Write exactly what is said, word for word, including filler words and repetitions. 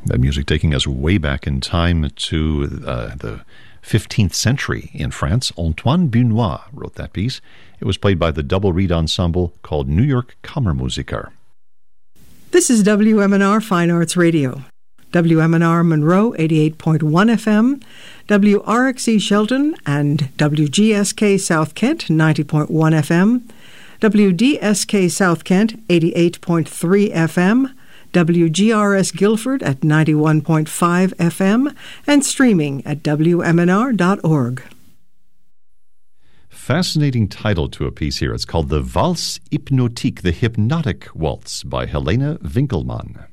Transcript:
That music taking us way back in time to uh, the fifteenth century in France. Antoine Bunois wrote that piece. It was played by the double reed ensemble called New York Kammermusiker. This is W M N R Fine Arts Radio. W M N R Monroe, eighty-eight point one F M, W R X E Shelton and W G S K South Kent, ninety point one F M, W D S K South Kent, eighty-eight point three F M, W G R S Guilford at ninety-one point five F M, and streaming at W M N R dot org. Fascinating title to a piece here. It's called The Valse Hypnotique, the Hypnotic Waltz by Helena Winkelmann.